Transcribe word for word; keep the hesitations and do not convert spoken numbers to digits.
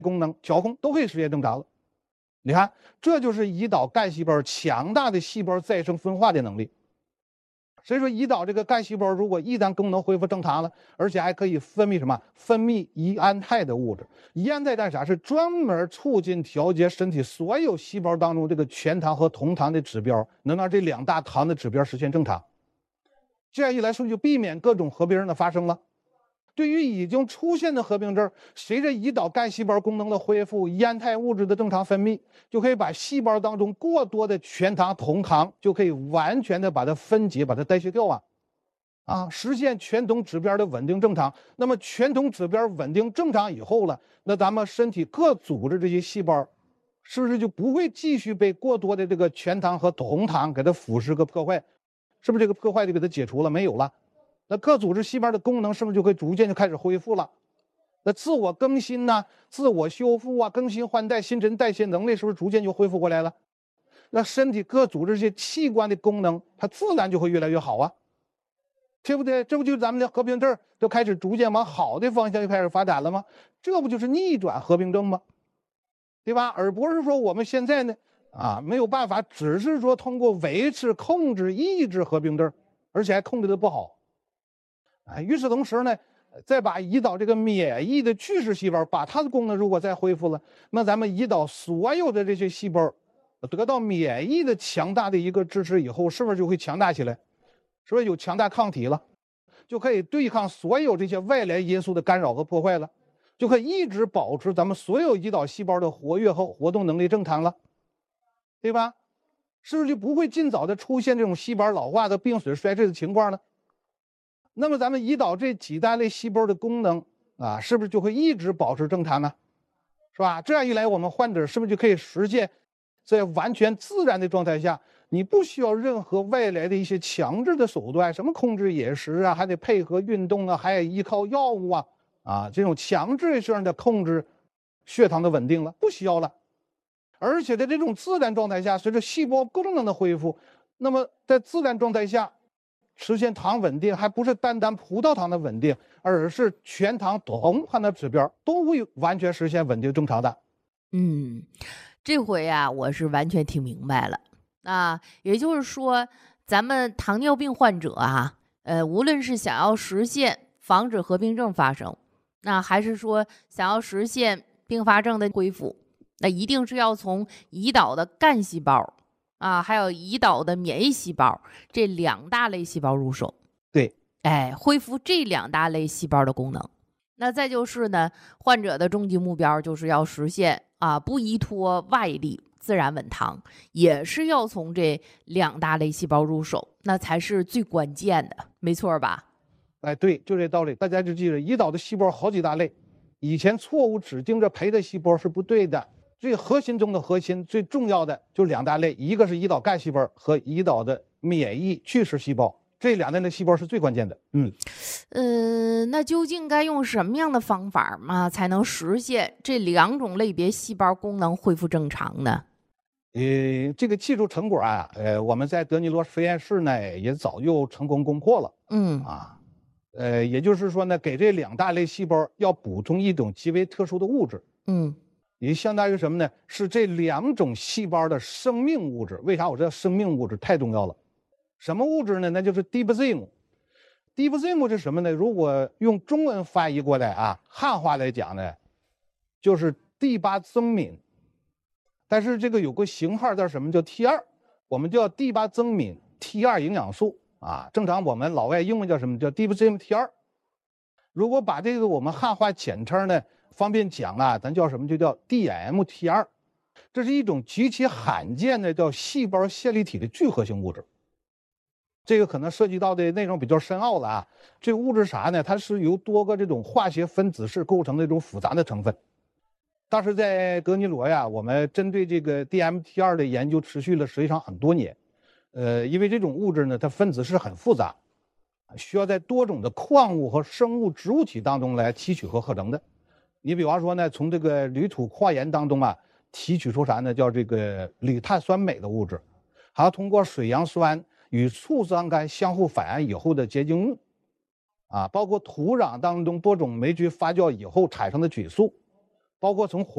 功能、调控都可以实现正常了。你看，这就是胰岛干细胞强大的细胞再生分化的能力。所以说，胰岛这个干细胞如果一旦功能恢复正常了，而且还可以分泌什么？分泌胰胺肽的物质。胰胺肽干啥？是专门促进调节身体所有细胞当中这个全糖和同糖的指标，能让这两大糖的指标实现正常。这样一来，是不是就避免各种合并症的发生了？对于已经出现的合并症，随着胰岛干细胞功能的恢复，胰胺肽物质的正常分泌，就可以把细胞当中过多的全糖、同糖就可以完全的把它分解、把它代谢掉啊，啊，实现全酮指标的稳定正常。那么全酮指标稳定正常以后了，那咱们身体各组织这些细胞，是不是就不会继续被过多的这个全糖和同糖给它腐蚀和破坏？是不是这个破坏就给它解除了？没有了。那各组织细胞的功能是不是就会逐渐就开始恢复了？那自我更新呐、啊、自我修复啊、更新换代、新陈代谢能力是不是逐渐就恢复过来了？那身体各组织这些器官的功能，它自然就会越来越好啊，对不对？这不就是咱们的合并症就开始逐渐往好的方向就开始发展了吗？这不就是逆转合并症吗？对吧？而不是说我们现在呢啊没有办法，只是说通过维持、控制、抑制合并症，而且还控制的不好。啊，与此同时呢，再把胰岛这个免疫的巨噬细胞，把它的功能如果再恢复了，那咱们胰岛所有的这些细胞得到免疫的强大的一个支持以后，是不是就会强大起来？是不是有强大抗体了？就可以对抗所有这些外来因素的干扰和破坏了，就可以一直保持咱们所有胰岛细胞的活跃和活动能力正常了，对吧？是不是就不会尽早的出现这种细胞老化的病损衰退的情况呢？那么咱们胰岛这几大类细胞的功能啊，是不是就会一直保持正常呢？是吧？这样一来，我们患者是不是就可以实现在完全自然的状态下，你不需要任何外来的一些强制的手段，什么控制饮食啊，还得配合运动啊，还得依靠药物啊，啊，这种强制性的控制血糖的稳定了，不需要了。而且在这种自然状态下，随着细胞功能的恢复，那么在自然状态下实现糖稳定，还不是单单葡萄糖的稳定，而是全糖、同糖的指标都会完全实现稳定正常的。 嗯，这回啊，我是完全听明白了。啊，也就是说，咱们糖尿病患者啊，呃，无论是想要实现防止合并症发生，那还是说想要实现并发症的恢复，那一定是要从胰岛的干细胞啊，还有胰岛的免疫细胞这两大类细胞入手。 对， 哎，恢复这两大类细胞的功能。那再就是呢，患者的终极目标就是要实现啊，不依托外力，自然稳糖，也是要从这两大类细胞入手，那才是最关键的，没错吧？ 哎，对，就这道理。大家就记着，胰岛的细胞好几大类，以前错误只盯着胚胎细胞是不对的。最核心中的核心，最重要的就是两大类，一个是胰岛干细胞和胰岛的免疫巨噬细胞，这两大类细胞是最关键的。嗯， 呃，那究竟该用什么样的方法嘛，才能实现这两种类别细胞功能恢复正常呢？ 呃，这个技术成果啊，呃，我们在德尼罗实验室呢也早就成功攻破了。 嗯啊，呃，也就是说呢，给这两大类细胞要补充一种极为特殊的物质。 嗯也相当于什么呢？是这两种细胞的生命物质。为啥我知道生命物质太重要了？什么物质呢？那就是 D P Z M。D P Z M 是什么呢？如果用中文翻译过来啊，汉话来讲呢，就是第八增敏。但是这个有个型号叫什么？叫 T 二，我们叫第八增敏 T 二营养素啊。正常我们老外英文叫什么？叫 D P Z M T 二。如果把这个我们汉化简称呢，方便讲啊，咱叫什么？就叫 D M T 二。这是一种极其罕见的叫细胞线粒体的聚合性物质。这个可能涉及到的内容比较深奥了啊。这个物质啥呢？它是由多个这种化学分子式构成的一种复杂的成分。当时在德尼罗呀，我们针对这个 D M T 二的研究持续了实际上很多年。呃，因为这种物质呢，它分子式很复杂，需要在多种的矿物和生物植物体当中来提取和合成的。你比方说呢，从这个铝土矿岩当中啊，提取出啥呢？叫这个铝碳酸镁的物质，还要通过水杨酸与醋酸酐相互反应以后的结晶物，啊，包括土壤当中多种霉菌发酵以后产生的菌素，包括从